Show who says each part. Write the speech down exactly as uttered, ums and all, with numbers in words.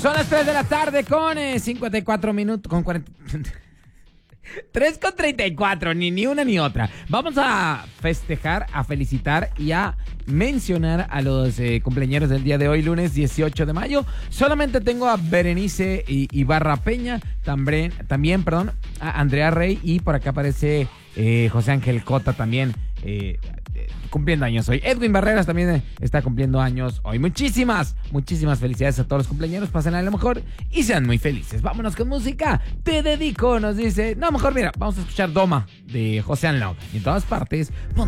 Speaker 1: Son las tres de la tarde con eh, cincuenta y cuatro minutos, con cuarenta... tres con treinta y cuatro, ni, ni una ni otra. Vamos a festejar, a felicitar y a mencionar a los eh, cumpleaños del día de hoy, lunes dieciocho de mayo. Solamente tengo a Berenice y, Ibarra Peña, también, también, perdón, a Andrea Rey, y por acá aparece eh, José Ángel Cota también, eh, eh, cumpliendo años hoy. Edwin Barreras también eh, está cumpliendo años hoy. Muchísimas, muchísimas felicidades a todos los cumpleaños. Pásenla a lo mejor y sean muy felices. Vámonos con música. Te dedico, nos dice. No, mejor mira, vamos a escuchar Doma de José Anlog. Y en todas partes.